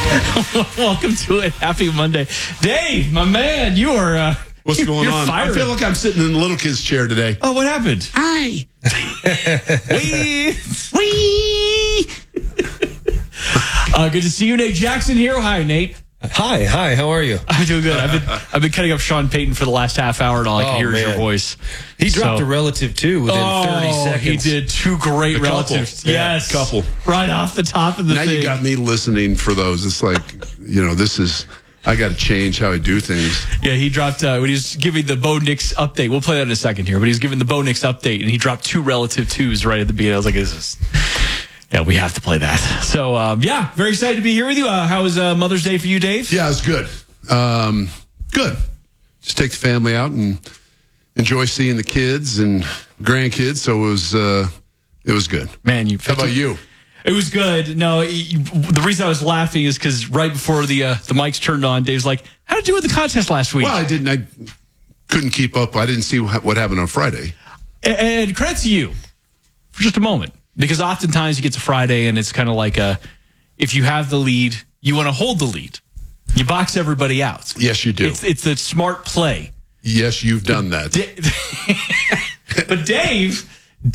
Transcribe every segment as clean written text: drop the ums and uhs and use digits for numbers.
Welcome to it. Happy Monday. Dave, my man, you are... What's going on? Firing. I feel like I'm sitting in the little kid's chair today. Oh, what happened? Hi. Wee. Good to see you, Nate Jackson here. Hi, Nate. Hi, how are you? I'm doing good. I've been cutting up Sean Payton for the last half hour, and all I can hear is your voice. He dropped a relative, too, within 30 seconds. He did two great relatives. Yes. Couple. Right off the top of the now thing. You got me listening for those. It's like, this is... I got to change how I do things. Yeah, he dropped, when he was giving the Bo Nix update, we'll play that in a second here, but he was giving the Bo Nix update, and he dropped two relative twos right at the beginning. I was like, we have to play that. So, very excited to be here with you. How was Mother's Day for you, Dave? Yeah, it was good. Good. Just take the family out and enjoy seeing the kids and grandkids, so it was good. Man, How about you? It was good. No, the reason I was laughing is because right before the mics turned on, Dave's like, "How did you do with the contest last week?" Well, I couldn't keep up. I didn't see what happened on Friday. And credit to you for just a moment, because oftentimes you get to Friday and it's kind of like if you have the lead, you want to hold the lead. You box everybody out. Yes, you do. It's a smart play. Yes, you've done that. But Dave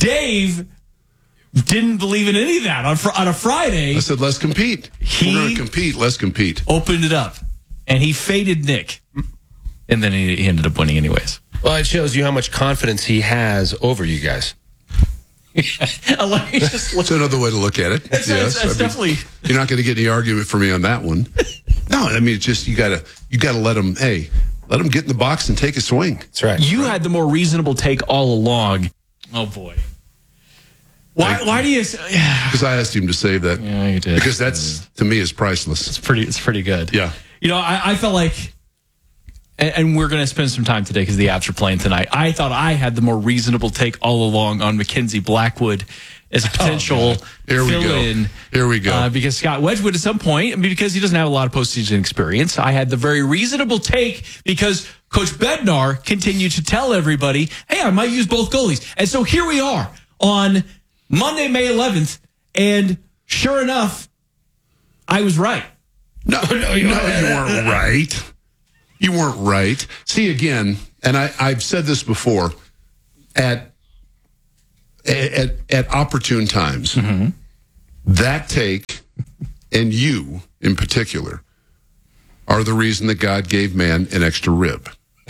didn't believe in any of that on a Friday. I said, let's compete. We're going to compete. Let's compete. Opened it up, and he faded Nick, and then he ended up winning anyways. Well, it shows you how much confidence he has over you guys. It's another way to look at it. It's definitely. You're not going to get any argument from me on that one. No, I mean, it's just you got to let them. Hey, let them get in the box and take a swing. That's right. You had the more reasonable take all along. Oh boy. Why do you? Because I asked him to save that. Yeah, you did. Because that's to me is priceless. It's pretty good. Yeah. I felt like, and we're going to spend some time today because the Avs are playing tonight. I thought I had the more reasonable take all along on Mackenzie Blackwood as a potential fill-in. Here we go. Because Scott Wedgwood at some point, because he doesn't have a lot of postseason experience, I had the very reasonable take because Coach Bednar continued to tell everybody, hey, I might use both goalies. And so here we are on Monday, May 11th, and sure enough, I was right. No, you weren't right. You weren't right. See, again, and I've said this before, at opportune times, that take, and you in particular, are the reason that God gave man an extra rib.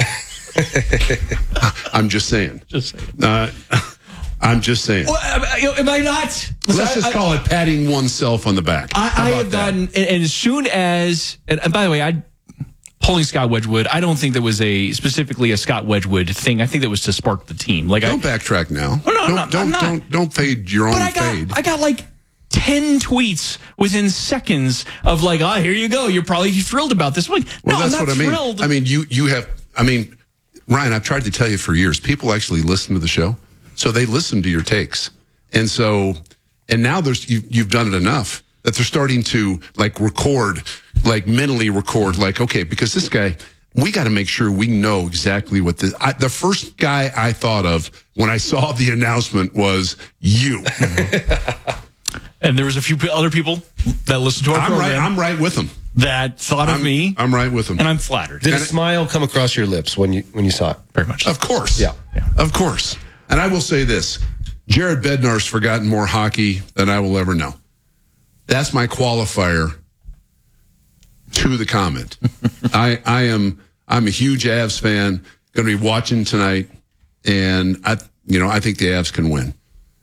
I'm just saying. I'm just saying. Well, am I not? Let's just call it patting oneself on the back. I have gotten, and as soon as, and by the way, pulling Scott Wedgwood, I don't think that was specifically a Scott Wedgwood thing. I think that was to spark the team. Like, don't backtrack now. Don't fade your own fade. I got like 10 tweets within seconds of like, here you go. You're probably thrilled about this. Like, well, no, that's I'm not what I mean. thrilled. I mean, you have. I mean, Ryan, I've tried to tell you for years. People actually listen to the show. So they listen to your takes. And now you've done it enough that they're starting to mentally record, okay, because this guy, we got to make sure we know exactly what the first guy I thought of when I saw the announcement was you. And there was a few other people that listened to our program. I'm right with them. That thought of me. I'm right with them. And I'm flattered. Did a smile come across your lips when you saw it? Very much. Of course. Yeah. Of course. And I will say this, Jared Bednar's forgotten more hockey than I will ever know. That's my qualifier to the comment. I'm a huge Avs fan, going to be watching tonight, and I think the Avs can win.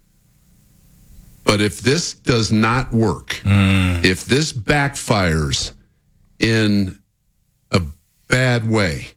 But if this does not work, if this backfires in a bad way,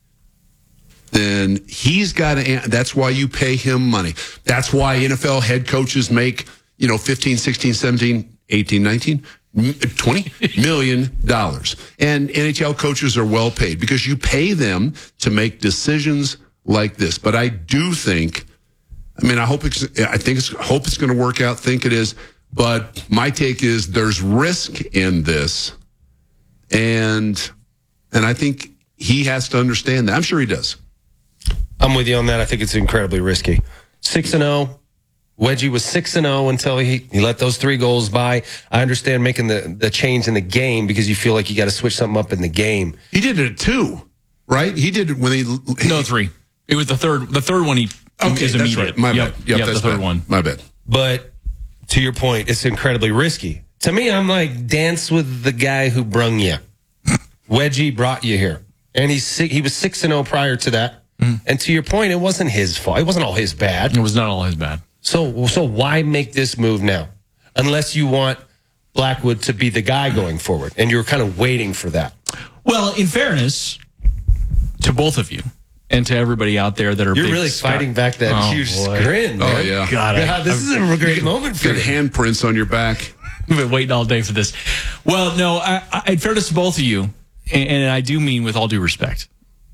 then he's got to, that's why you pay him money. That's why NFL head coaches make, 15, 16, 17, 18, 19, $20 million. And NHL coaches are well paid because you pay them to make decisions like this. But I do think, I hope it's going to work out. Think it is. But my take is there's risk in this. And I think he has to understand that. I'm sure he does. I'm with you on that. I think it's incredibly risky. 6-0, Wedgie was 6-0 until he let those 3 goals by. I understand making the change in the game because you feel like you got to switch something up in the game. He did it at 2, right? He did it when he No, 3. It was the third. The third one is that's immediate. right. My bad. Yep, that's the third bad. one. My bad. But to your point, it's incredibly risky. To me, I'm like, dance with the guy who brung you. Wedgie brought you here. And he was 6-0 prior to that. And to your point, it wasn't his fault. It wasn't all his bad. It was not all his bad. So why make this move now? Unless you want Blackwood to be the guy going forward. And you're kind of waiting for that. Well, in fairness to both of you and to everybody out there that are You're big really Scott- fighting back that Oh, huge boy. grin. Oh, man. yeah. God, This is a great moment for Got you. handprints on your back. I've been waiting all day for this. Well, no, in fairness to both of you, and I do mean with all due respect,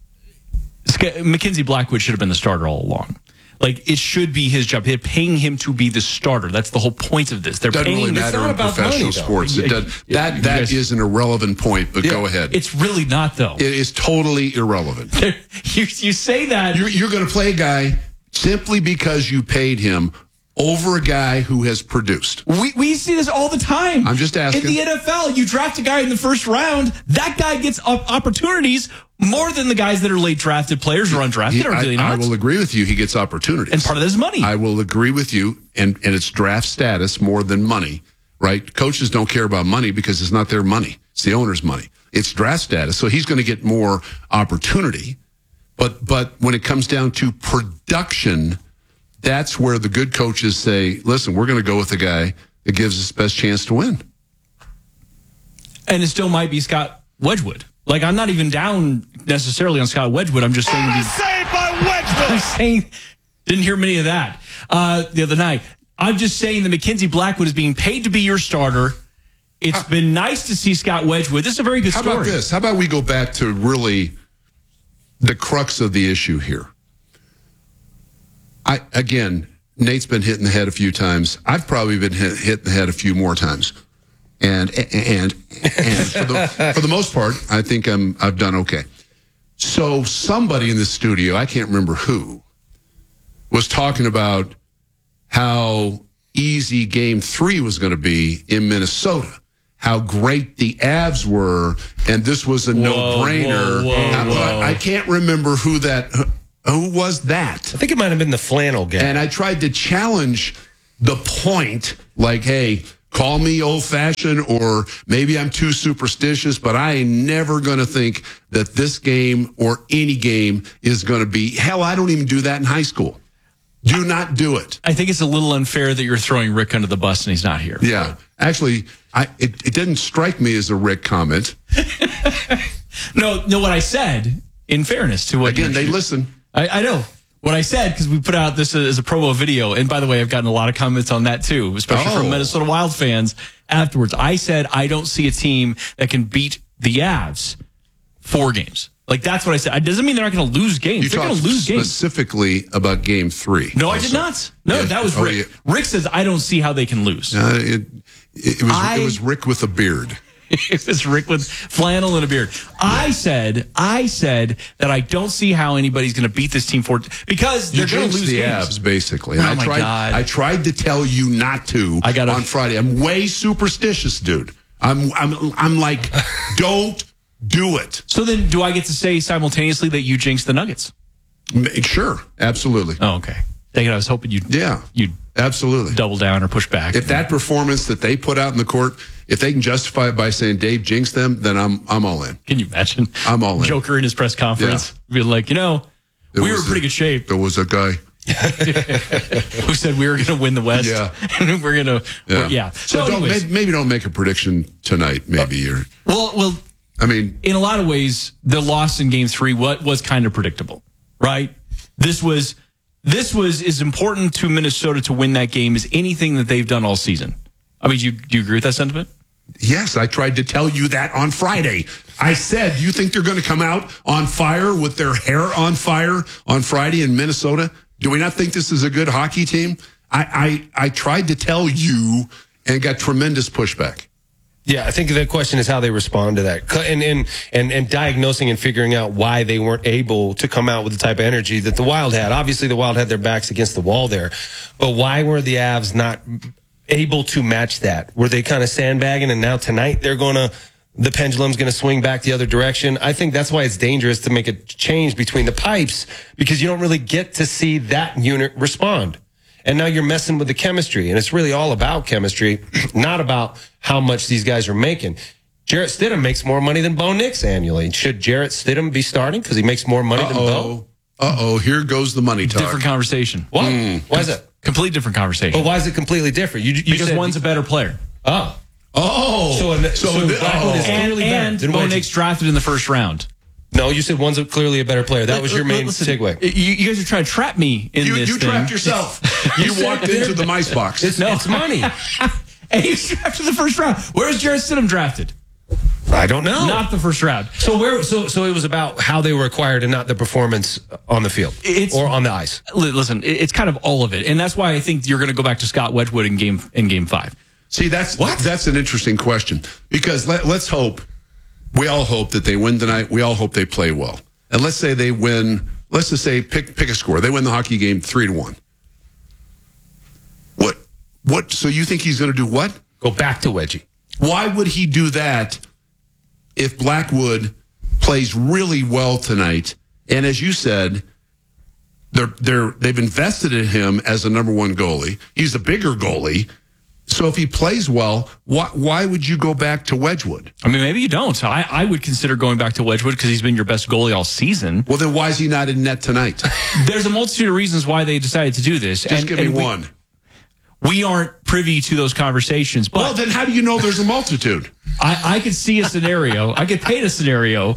Mackenzie Blackwood should have been the starter all along. Like, it should be his job. They're paying him to be the starter. That's the whole point of this. They're Doesn't paying really him. matter not in about professional money, though. sports. It does, that is an irrelevant point, but go ahead. It's really not, though. It is totally irrelevant. You say that. You're going to play a guy simply because you paid him over a guy who has produced. We see this all the time. I'm just asking. In the NFL, you draft a guy in the first round, that guy gets opportunities more than the guys that are late drafted players or undrafted. Or do they I not? will agree with you. He gets opportunities. And part of that is money. I will agree with you. And it's draft status more than money, right? Coaches don't care about money because it's not their money. It's the owner's money. It's draft status. So he's going to get more opportunity. But when it comes down to production, that's where the good coaches say, listen, we're going to go with the guy that gives us the best chance to win. And it still might be Scott Wedgwood. Like, I'm not even down necessarily on Scott Wedgwood. I'm just saying. Saved by Wedgwood! I'm saying, didn't hear many of that the other night. I'm just saying that Mackenzie Blackwood is being paid to be your starter. It's been nice to see Scott Wedgwood. This is a very good How story. about this? How about we go back to really the crux of the issue here? Again, Nate's been hit in the head a few times. I've probably been hit in the head a few more times. And for the most part, I think I've done okay. So somebody in the studio, I can't remember who, was talking about how easy Game 3 was going to be in Minnesota, how great the Avs were, and this was a no-brainer. I can't remember who was that. I think it might have been the flannel guy. And I tried to challenge the point, like, hey, call me old-fashioned or maybe I'm too superstitious, but I ain't never going to think that this game or any game is going to be, hell, I don't even do that in high school. Do not do it. I think it's a little unfair that you're throwing Rick under the bus and he's not here. Yeah. Actually, it didn't strike me as a Rick comment. No, what I said, in fairness to what Again, you- they listen. I know. What I said, because we put out this as a promo video, and by the way, I've gotten a lot of comments on that too, especially from Minnesota Wild fans afterwards. I said, I don't see a team that can beat the Avs 4 games. Like, that's what I said. It doesn't mean they're not going to lose games. You They're going talked to lose games. specifically about Game 3. No, I did not. No, Yeah. that was Oh, Rick. yeah. Rick says, I don't see how they can lose. It was Rick with a beard. It was Rick with flannel and a beard. I said that I don't see how anybody's going to beat this team because they're You going to jinxed lose the games. Avs, basically. And Oh, my God. I tried to tell you not to on Friday. I'm way superstitious, dude. I'm like, don't do it. So then, do I get to say simultaneously that you jinxed the Nuggets? Sure, absolutely. Oh, okay. Dang it, I was hoping you'd absolutely double down or push back. If that performance that they put out in the court, if they can justify it by saying Dave jinxed them, then I'm all in. Can you imagine? I'm all in. Joker in his press conference being like, we were in pretty good shape. There was a guy who said we were going to win the West. Yeah. And we're going to, So anyways. maybe don't make a prediction tonight. Maybe Well, I mean, in a lot of ways, the loss in Game 3 was kind of predictable, right? This was as important to Minnesota to win that game as anything that they've done all season. I mean, do you agree with that sentiment? yes, I tried to tell you that on Friday. I said, you think they're going to come out on fire with their hair on fire on Friday in Minnesota? Do we not think this is a good hockey team? I tried to tell you and got tremendous pushback. Yeah, I think the question is how they respond to that, and diagnosing and figuring out why they weren't able to come out with the type of energy that the Wild had. Obviously, the Wild had their backs against the wall there, but why were the Avs not able to match that? Were they kind of sandbagging, and now tonight the pendulum's going to swing back the other direction? I think that's why it's dangerous to make a change between the pipes, because you don't really get to see that unit respond. And now you're messing with the chemistry, and it's really all about chemistry, not about how much these guys are making. Jarrett Stidham makes more money than Bo Nix annually. Should Jarrett Stidham be starting because he makes more money than Bo? Here goes the money talk. Different conversation. What? Why is that? Complete different conversation. But why is it completely different? You because said one's a better player. Oh. Blackwood is clearly better. and Bo Nix drafted in the first round. No, you said one's clearly a better player. That was your main segue. You guys are trying to trap me in this You thing. trapped yourself. You walked into the mice box. It's money. And he's drafted in the first round. Where's Jarrett Stidham drafted? I don't know. Not the first round. So it was about how they were acquired and not the performance on the field or on the ice. Listen, it's kind of all of it, and that's why I think you're going to go back to Scott Wedgwood in game 5. See, that's an interesting question, because let's hope. We all hope that they win tonight. We all hope they play well. And let's say they win. Let's just say pick a score. They win the hockey game 3-1. What? So you think he's going to do what? Go back to Wedgie. Why would he do that if Blackwood plays really well tonight? And as you said, they've invested in him as a number one goalie. He's a bigger goalie. So if he plays well, why would you go back to Wedgwood? I mean, maybe you don't. I would consider going back to Wedgwood because he's been your best goalie all season. Well, then why is he not in net tonight? There's a multitude of reasons why they decided to do this. Just give me one. We aren't privy to those conversations. But well, then how do you know there's a multitude? I could see a scenario. I could paint a scenario.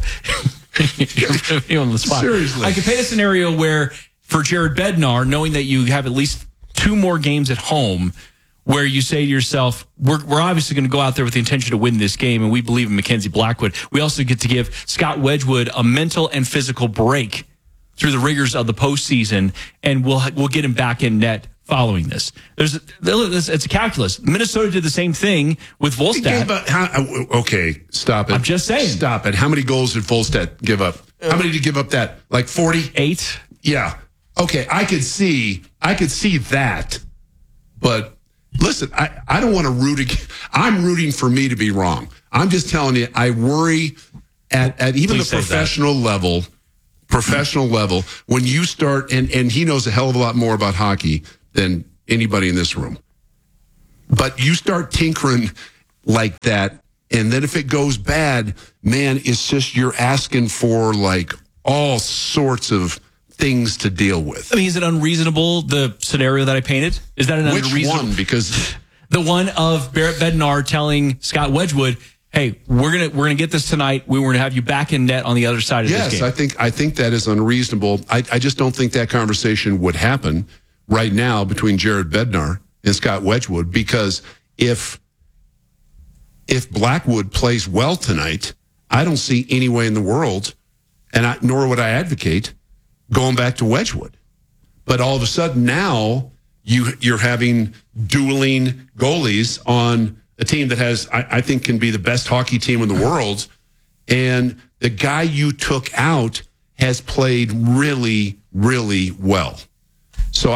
You're on the spot. Seriously. I could paint a scenario where for Jared Bednar, knowing that you have at least 2 more games at home, where you say to yourself, we're obviously going to go out there with the intention to win this game, and we believe in Mackenzie Blackwood. We also get to give Scott Wedgwood a mental and physical break through the rigors of the postseason, and we'll get him back in net following this. It's a calculus. Minnesota did the same thing with Volstad. Okay, stop it. I'm just saying. Stop it. How many goals did Volstad give up? How many did he give up that? Like 48? Yeah. Okay, I could see that, but listen, I don't want to root again. I'm rooting for me to be wrong. I'm just telling you, I worry at even the professional level, when you start, and he knows a hell of a lot more about hockey than anybody in this room. But you start tinkering like that, and then if it goes bad, man, it's just you're asking for like all sorts of things to deal with. I mean, is it unreasonable, the scenario that I painted? Is that an unreasonable? Which one? Because the one of Barrett Bednar telling Scott Wedgwood, "Hey, we're gonna get this tonight. We were gonna have you back in net on the other side of this game." Yes, I think that is unreasonable. I just don't think that conversation would happen right now between Jared Bednar and Scott Wedgwood, because if Blackwood plays well tonight, I don't see any way in the world, and nor would I advocate going back to Wedgwood. But all of a sudden now you're having dueling goalies on a team that has, I think, can be the best hockey team in the world. And the guy you took out has played really, really well. So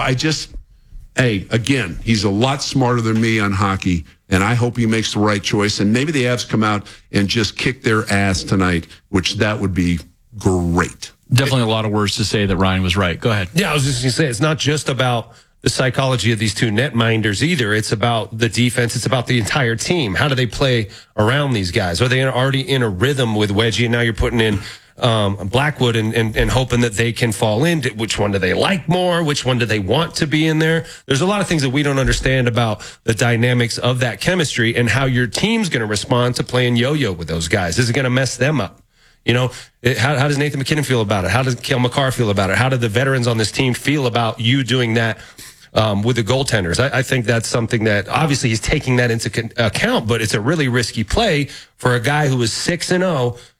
again, he's a lot smarter than me on hockey, and I hope he makes the right choice. And maybe the Avs come out and just kick their ass tonight, which that would be great. Definitely a lot of words to say that Ryan was right. Go ahead. Yeah, I was just going to say, it's not just about the psychology of these two netminders either. It's about the defense. It's about the entire team. How do they play around these guys? Are they already in a rhythm with Wedgie, and now you're putting in Blackwood and hoping that they can fall in? Which one do they like more? Which one do they want to be in there? There's a lot of things that we don't understand about the dynamics of that chemistry and how your team's going to respond to playing yo-yo with those guys. Is it going to mess them up? You know, how does Nathan McKinnon feel about it? How does Cale Makar feel about it? How do the veterans on this team feel about you doing that with the goaltenders? I think that's something that obviously he's taking that into account, but it's a really risky play for a guy who is 6-0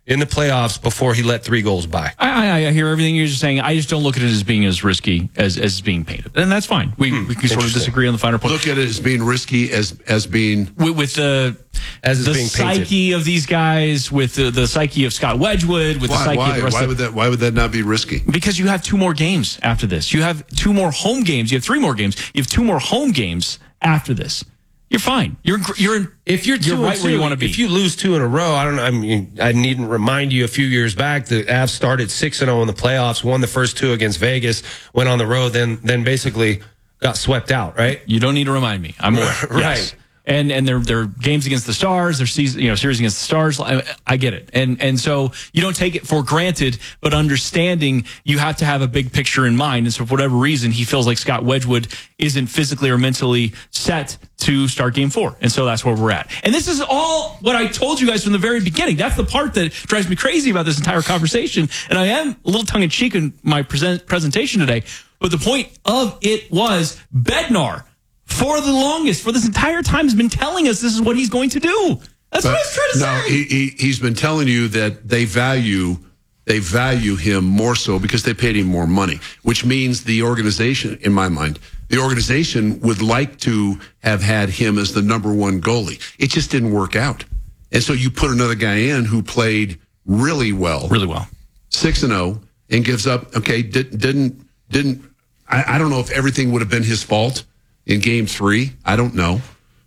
in the playoffs before he let 3 goals by. I hear everything you're just saying. I just don't look at it as being as risky as being painted, and that's fine. We can sort of disagree on the finer point. Look at it as being risky as being with the being psyche painted. of these guys, with the psyche of Scott Wedgwood, with the psyche of the rest why would that not be risky? Because you have 2 more games after this. You have 2 more home games. You have 3 more games. You have 2 more home games after this. You're fine. You're If you're right where you want to be. If you lose 2 in a row, I don't know. I mean, I needn't remind you a few years back, the Avs started 6-0 in the playoffs, won the first 2 against Vegas, went on the road, then basically got swept out, right? You don't need to remind me. I'm aware. Right. Yes. And their games against the Stars, their season, series against the Stars. I get it, and so you don't take it for granted, but understanding you have to have a big picture in mind. And so, for whatever reason, he feels like Scott Wedgwood isn't physically or mentally set to start Game 4, and so that's where we're at. And this is all what I told you guys from the very beginning. That's the part that drives me crazy about this entire conversation. And I am a little tongue in cheek in my presentation today, but the point of it was Bednar, for the longest, for this entire time, has been telling us this is what he's going to do. That's what I was trying to say. He's been telling you that they value him more so because they paid him more money, which means the organization, in my mind, the organization would like to have had him as the number 1 goalie. It just didn't work out. And so you put another guy in who played really well. 6-0 and gives up, I don't know if everything would have been his fault in Game 3. I don't know.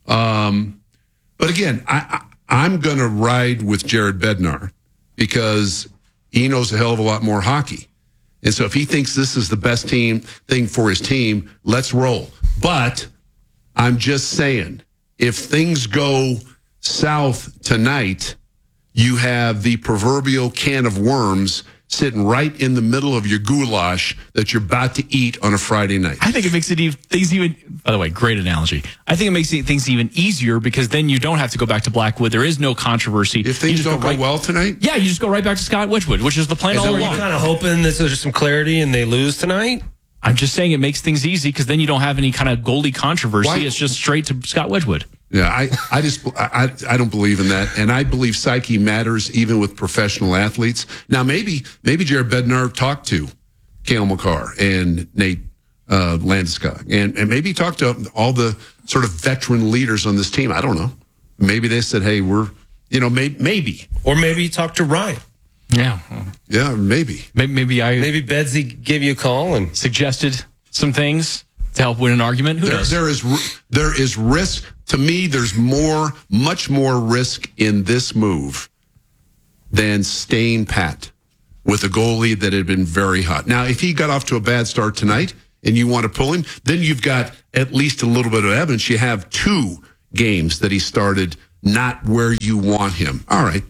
But again, I'm going to ride with Jared Bednar because he knows a hell of a lot more hockey. And so if he thinks this is the best thing for his team, let's roll. But I'm just saying, if things go south tonight, you have the proverbial can of worms sitting right in the middle of your goulash that you're about to eat on a Friday night. I think it makes things even, by the way, great analogy. I think it makes things even easier because then you don't have to go back to Blackwood. There is no controversy. If things don't go well tonight? Yeah, you just go right back to Scott Wedgwood, which is the plan all along. Are you kind of hoping that there's some clarity and they lose tonight? I'm just saying it makes things easy because then you don't have any kind of goalie controversy. Why? It's just straight to Scott Wedgwood. Yeah, I don't believe in that, and I believe psyche matters even with professional athletes. Now, maybe Jared Bednar talked to Cale Makar and Nate Landeskog, and maybe talked to all the sort of veteran leaders on this team. I don't know. Maybe they said, "Hey, we're maybe," or maybe you talked to Ryan. Yeah, maybe Maybe Bedsy gave you a call and suggested some things to help win an argument. Who knows? There is risk. To me, there's much more risk in this move than staying pat with a goalie that had been very hot. Now, if he got off to a bad start tonight and you want to pull him, then you've got at least a little bit of evidence. You have 2 games that he started not where you want him. All right.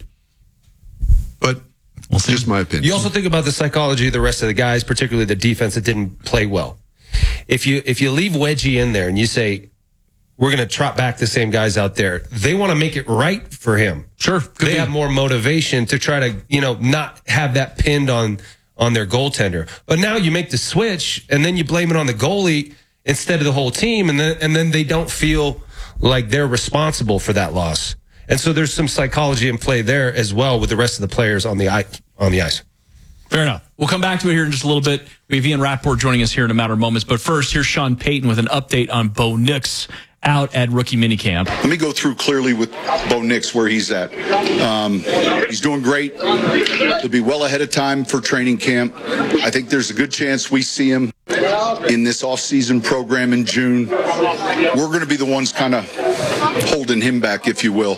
But just my opinion. You also think about the psychology of the rest of the guys, particularly the defense that didn't play well. If you leave Wedgie in there and you say, we're going to trot back the same guys out there, they want to make it right for him. Sure. They have more motivation to try to, not have that pinned on their goaltender. But now you make the switch and then you blame it on the goalie instead of the whole team. And then they don't feel like they're responsible for that loss. And so there's some psychology in play there as well with the rest of the players on the ice. Fair enough. We'll come back to it here in just a little bit. We have Ian Rappaport joining us here in a matter of moments. But first, here's Sean Payton with an update on Bo Nix out at rookie minicamp. Let me go through clearly with Bo Nix where he's at. He's doing great. He'll be well ahead of time for training camp. I think there's a good chance we see him in this off-season program in June. We're going to be the ones kind of holding him back, if you will.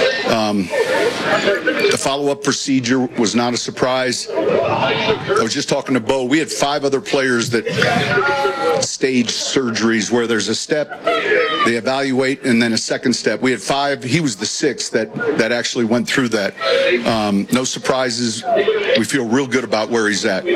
The follow-up procedure was not a surprise. I was just talking to Bo. We had 5 other players that staged surgeries where there's a step, they evaluate, and then a second step. We had 5. He was the 6th that actually went through that. No surprises. We feel real good about where he's at.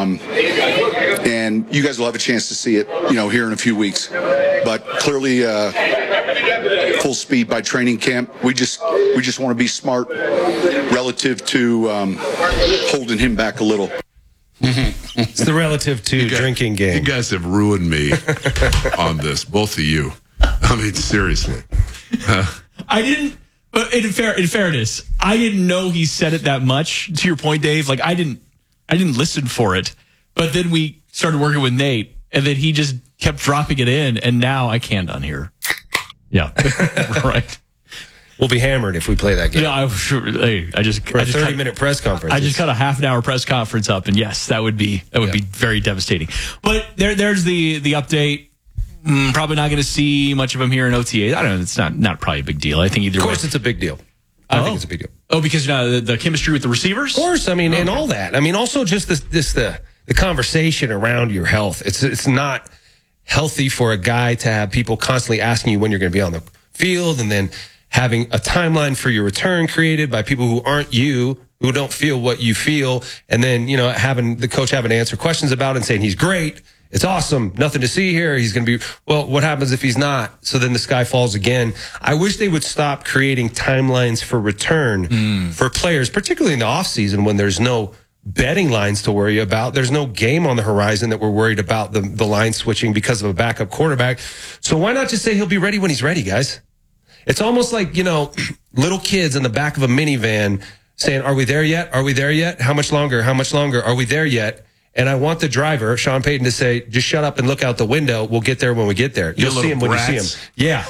And you guys will have a chance to see it, here in a few weeks. But clearly, full speed by training camp. We just want to be smart relative to holding him back a little. It's the relative to drinking game. You guys have ruined me on this, both of you. I mean, seriously. I didn't But in fairness, I didn't know he said it that much. To your point, Dave, like I didn't listen for it. But then we started working with Nate, and then he just kept dropping it in, and now I can't unhear. Yeah, right. We'll be hammered if we play that game. Yeah, I just For a 30-minute press conference. I just cut a half an hour press conference up, and yes, that would be very devastating. But there's the update. Probably not going to see much of him here in OTA. I don't know. It's not probably a big deal. I think either way. Of course, it's a big deal. I think it's a big deal. Oh, because the chemistry with the receivers? Of course. I mean, and all that. I mean, also just the conversation around your health. It's not healthy for a guy to have people constantly asking you when you're going to be on the field, and then having a timeline for your return created by people who aren't you, who don't feel what you feel, and then, having the coach having to answer questions about it and saying he's great. It's awesome. Nothing to see here. He's going to be, well, what happens if he's not? So then the sky falls again. I wish they would stop creating timelines for return for players, particularly in the offseason when there's no betting lines to worry about. There's no game on the horizon that we're worried about the line switching because of a backup quarterback. So why not just say he'll be ready when he's ready, guys? It's almost like, little kids in the back of a minivan saying, are we there yet? Are we there yet? How much longer? How much longer? Are we there yet? And I want the driver, Sean Payton, to say, just shut up and look out the window. We'll get there when we get there. You'll see him when you see him. Yeah.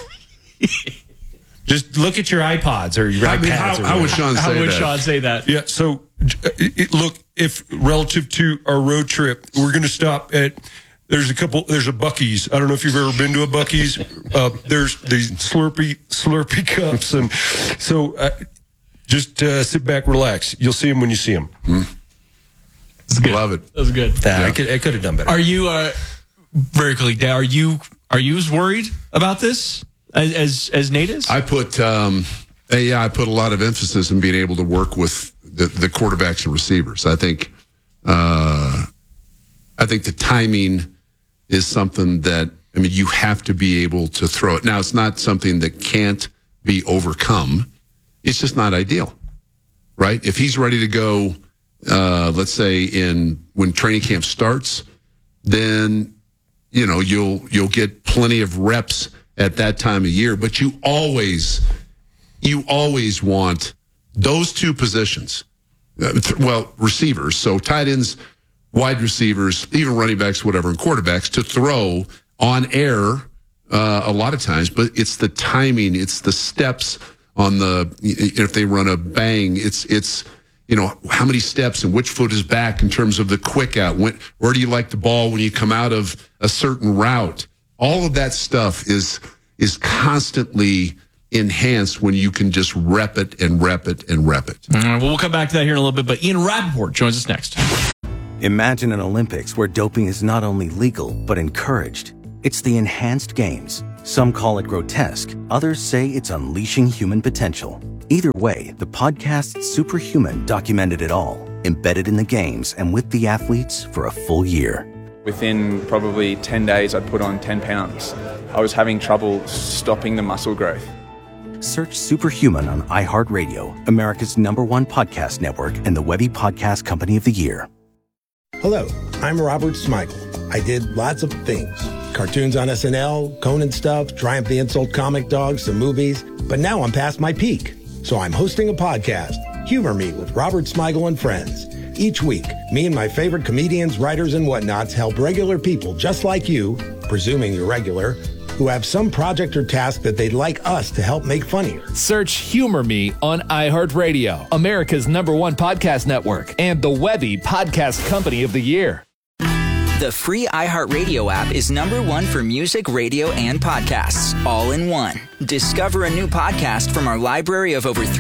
Just look at your iPods or your iPads. How would Sean say that? How would Sean say that? Yeah, so look, if relative to our road trip, we're going to stop at, there's a Buc-ee's. I don't know if you've ever been to a Buc-ee's. There's these Slurpee cups. And so just sit back, relax. You'll see him when you see him. Love it. That was good. I could have done better. Are you, very quickly, Dad, are you as worried about this as Nate is? I put a lot of emphasis in being able to work with the quarterbacks and receivers. I think the timing is something that, you have to be able to throw it. Now, it's not something that can't be overcome. It's just not ideal, right? If he's ready to go, let's say when training camp starts, then, you'll get plenty of reps at that time of year, but you always want those two positions. Receivers, so tight ends, wide receivers, even running backs, whatever, and quarterbacks to throw on air a lot of times, but it's the timing, it's the steps on if they run a bang, it's how many steps and which foot is back in terms of the quick out, where do you like the ball when you come out of a certain route? All of that stuff is constantly enhanced when you can just rep it and rep it and rep it. We'll come back to that here in a little bit, but Ian Rappaport joins us next. Imagine an Olympics where doping is not only legal, but encouraged. It's the enhanced games. Some call it grotesque. Others say it's unleashing human potential. Either way, the podcast Superhuman documented it all, embedded in the games and with the athletes for a full year. Within probably 10 days, I'd put on 10 pounds. I was having trouble stopping the muscle growth. Search Superhuman on iHeartRadio, America's #1 podcast network, and the Webby Podcast Company of the Year. Hello, I'm Robert Smigel. I did lots of things. Cartoons on SNL, Conan stuff, Triumph the Insult comic dogs, some movies. But now I'm past my peak. So I'm hosting a podcast, Humor Me with Robert Smigel and Friends. Each week, me and my favorite comedians, writers, and whatnots help regular people just like you, presuming you're regular, who have some project or task that they'd like us to help make funnier. Search Humor Me on iHeartRadio, America's #1 podcast network, and the Webby Podcast Company of the Year. The free iHeartRadio app is #1 for music, radio, and podcasts, all in one. Discover a new podcast from our library of over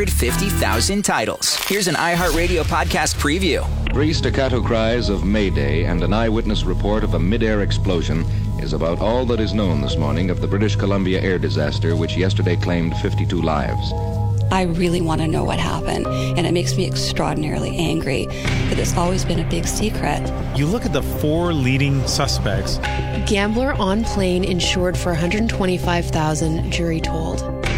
350,000 titles. Here's an iHeartRadio podcast preview. 3 staccato cries of Mayday and an eyewitness report of a mid-air explosion is about all that is known this morning of the British Columbia air disaster, which yesterday claimed 52 lives. I really want to know what happened, and it makes me extraordinarily angry that it's always been a big secret. You look at the 4 leading suspects. Gambler on plane insured for $125,000, jury told.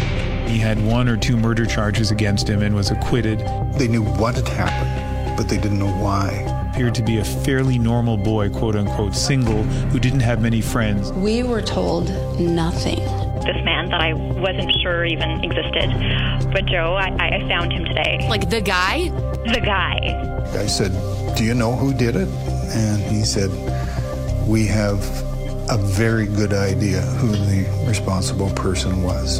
He had 1 or 2 murder charges against him and was acquitted. They knew what had happened, but they didn't know why. Appeared to be a fairly normal boy, quote unquote, single, who didn't have many friends. We were told nothing. this man that I wasn't sure even existed. But Joe, I found him today. Like the guy? The guy. I said, do you know who did it? And he said, we have a very good idea who the responsible person was.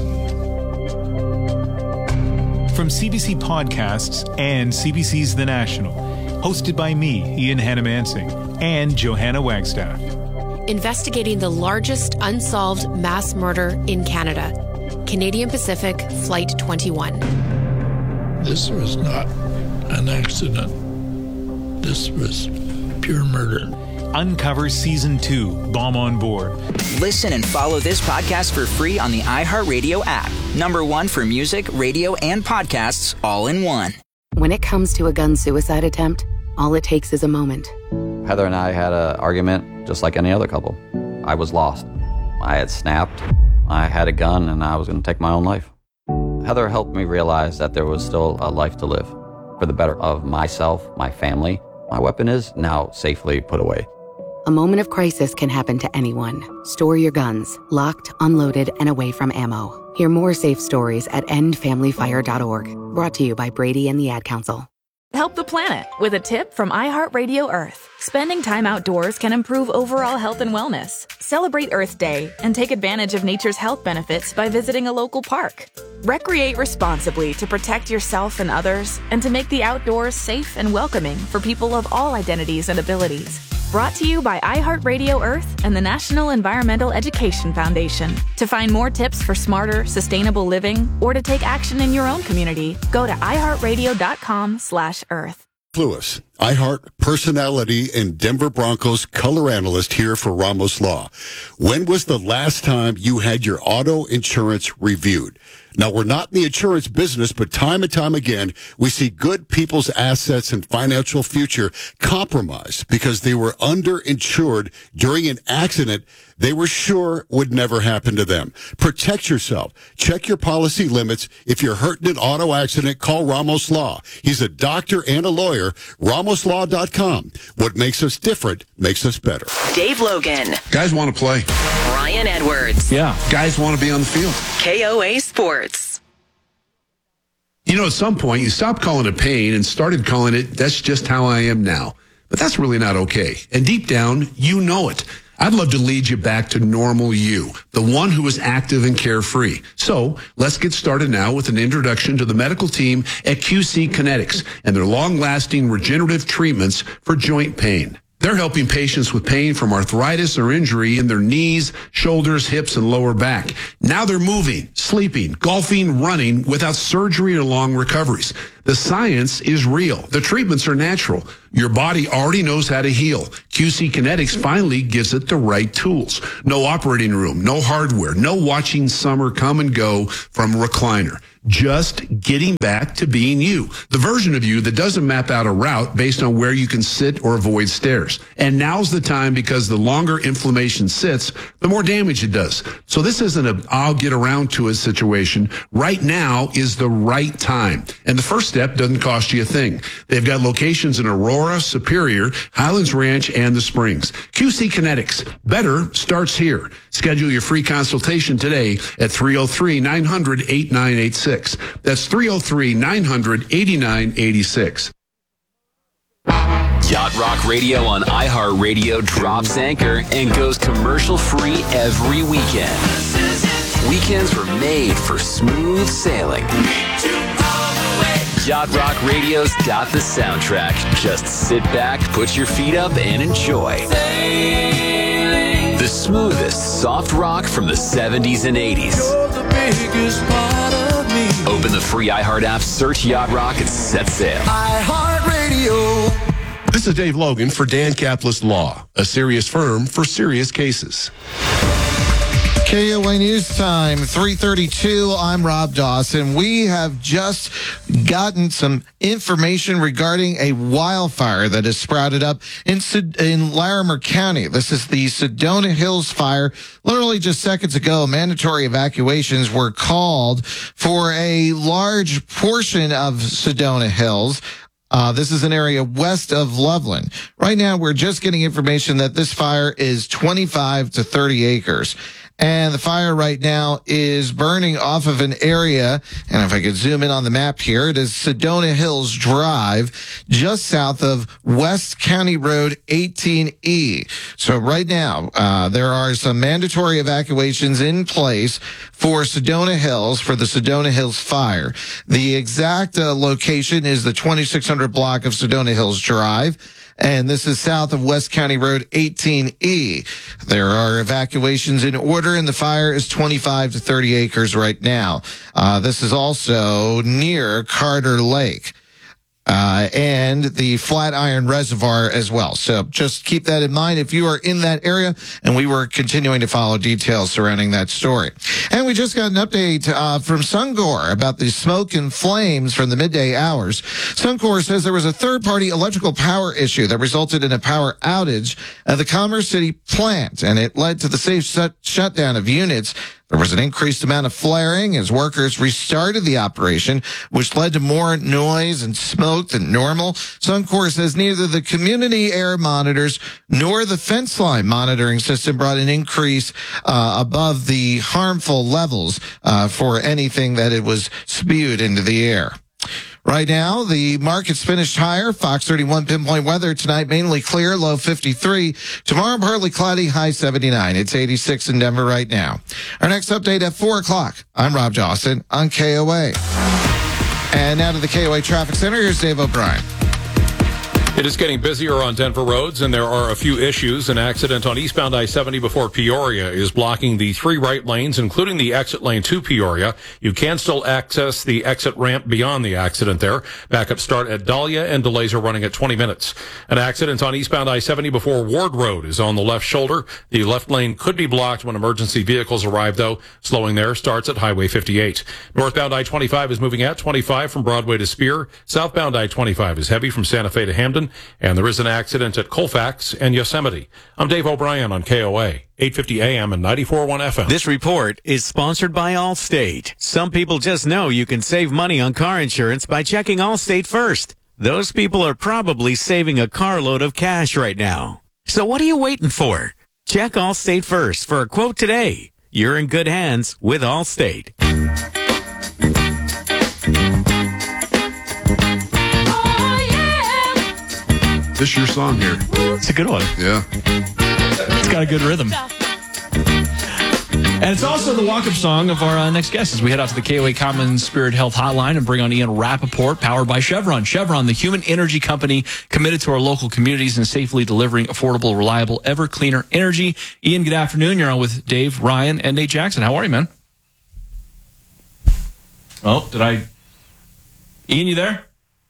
From CBC Podcasts and CBC's The National, hosted by me, Ian Hannamansing, and Johanna Wagstaff. Investigating the largest unsolved mass murder in Canada. Canadian Pacific Flight 21. This was not an accident. This was pure murder. Uncover Season 2, Bomb on Board. Listen and follow this podcast for free on the iHeartRadio app. #1 for music, radio, and podcasts all in one. When it comes to a gun suicide attempt, all it takes is a moment. Heather and I had an argument just like any other couple. I was lost. I had snapped. I had a gun and I was going to take my own life. Heather helped me realize that there was still a life to live for the better of myself, my family. My weapon is now safely put away. A moment of crisis can happen to anyone. Store your guns, locked, unloaded, and away from ammo. Hear more safe stories at endfamilyfire.org. Brought to you by Brady and the Ad Council. Help the planet with a tip from iHeartRadio Earth. Spending time outdoors can improve overall health and wellness. Celebrate Earth Day and take advantage of nature's health benefits by visiting a local park. Recreate responsibly to protect yourself and others, and to make the outdoors safe and welcoming for people of all identities and abilities. Brought to you by iHeartRadio Earth and the National Environmental Education Foundation. To find more tips for smarter, sustainable living, or to take action in your own community, go to iHeartRadio.com/Earth. Lewis, iHeart personality and Denver Broncos color analyst here for Ramos Law. When was the last time you had your auto insurance reviewed? Now, we're not in the insurance business, but time and time again, we see good people's assets and financial future compromised because they were underinsured during an accident they were sure would never happen to them. Protect yourself. Check your policy limits. If you're hurt in an auto accident, call Ramos Law. He's a doctor and a lawyer. RamosLaw.com. What makes us different makes us better. Dave Logan. Guys want to play. Ryan Edwards. Yeah. Guys want to be on the field. KOA Sports. You know, at some point, you stopped calling it pain and started calling it, that's just how I am now. But that's really not okay. And deep down, you know it. I'd love to lead you back to normal you, the one who is active and carefree. So let's get started now with an introduction to the medical team at QC Kinetics and their long-lasting regenerative treatments for joint pain. They're helping patients with pain from arthritis or injury in their knees, shoulders, hips, and lower back. Now they're moving, sleeping, golfing, running without surgery or long recoveries. The science is real. The treatments are natural. Your body already knows how to heal. QC Kinetics finally gives it the right tools. No operating room, no hardware, no watching summer come and go from recliner. Just getting back to being you, the version of you that doesn't map out a route based on where you can sit or avoid stairs. And now's the time, because the longer inflammation sits, the more damage it does. So this isn't a I'll get around to it situation. Right now is the right time. And the first step doesn't cost you a thing. They've got locations in Aurora, Superior, Highlands Ranch, and the Springs. QC Kinetics. Better starts here. Schedule your free consultation today at 303-900-8986. That's 303-900-8986. Yacht Rock Radio on iHeartRadio drops anchor and goes commercial free every weekend. Weekends were made for smooth sailing. Yacht Rock Radio's got the soundtrack. Just sit back, put your feet up, and enjoy. The smoothest soft rock from the 70s and 80s. Open the free iHeart app, search Yacht Rock, and set sail. iHeartRadio. This is Dave Logan for Dan Caplis Law, a serious firm for serious cases. KOA News Time, 3:32. I'm Rob Dawson. We have just gotten some information regarding a wildfire that has sprouted up in Larimer County. This is the Sedona Hills Fire. Literally just seconds ago, mandatory evacuations were called for a large portion of Sedona Hills. This is an area west of Loveland. Right now, we're just getting information that this fire is 25 to 30 acres. And the fire right now is burning off of an area, and if I could zoom in on the map here, it is Sedona Hills Drive, just south of West County Road 18E. So right now, there are some mandatory evacuations in place for Sedona Hills, for the Sedona Hills fire. The exact location is the 2600 block of Sedona Hills Drive. And this is south of West County Road 18E. There are evacuations in order, and the fire is 25 to 30 acres right now. This is also near Carter Lake. And the Flatiron Reservoir as well. So just keep that in mind if you are in that area, and we were continuing to follow details surrounding that story. And we just got an update from Suncor about the smoke and flames from the midday hours. Suncor says there was a third-party electrical power issue that resulted in a power outage at the Commerce City plant, and it led to the safe shutdown of units. There was an increased amount of flaring as workers restarted the operation, which led to more noise and smoke than normal. Suncor says neither the community air monitors nor the fence line monitoring system brought an increase above the harmful levels for anything that it was spewed into the air. Right now, the market's finished higher. Fox 31 pinpoint weather tonight, mainly clear, low 53. Tomorrow, partly cloudy, high 79. It's 86 in Denver right now. Our next update at 4 o'clock. I'm Rob Dawson on KOA. And now to the KOA Traffic Center. Here's Dave O'Brien. It is getting busier on Denver roads, and there are a few issues. An accident on eastbound I-70 before Peoria is blocking the 3 right lanes, including the exit lane to Peoria. You can still access the exit ramp beyond the accident there. Backups start at Dahlia, and delays are running at 20 minutes. An accident on eastbound I-70 before Ward Road is on the left shoulder. The left lane could be blocked when emergency vehicles arrive, though. Slowing there starts at Highway 58. Northbound I-25 is moving at 25 from Broadway to Spear. Southbound I-25 is heavy from Santa Fe to Hamden. And there is an accident at Colfax and Yosemite. I'm Dave O'Brien on KOA, 850 AM and 94.1 FM. This report is sponsored by Allstate. Some people just know you can save money on car insurance by checking Allstate first. Those people are probably saving a carload of cash right now. So what are you waiting for? Check Allstate first for a quote today. You're in good hands with Allstate. This is your song here. It's a good one. Yeah. It's got a good rhythm. And it's also the walk-up song of our next guest as we head out to the KOA Common Spirit Health Hotline and bring on Ian Rappaport, powered by Chevron. Chevron, the human energy company committed to our local communities and safely delivering affordable, reliable, ever cleaner energy. Ian, good afternoon. You're on with Dave, Ryan, and Nate Jackson. How are you, man? Oh, Ian, you there?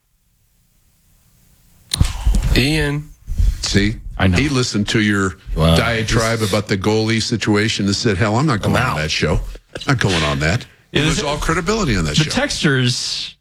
Ian. See? I know. He listened to your diatribe about the goalie situation and said, hell, I'm not going on that show. Not going on that. It was all credibility on that show. The texters